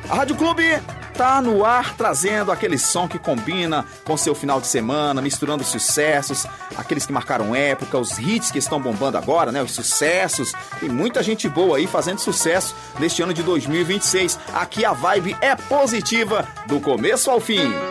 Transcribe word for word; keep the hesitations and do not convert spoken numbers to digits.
A Rádio Clube tá no ar trazendo aquele som que combina com seu final de semana, misturando sucessos, aqueles que marcaram época, os hits que estão bombando agora, né? Os sucessos. Tem muita gente boa aí fazendo sucesso neste ano de dois mil e vinte e seis. Aqui a vibe é positiva do começo ao fim.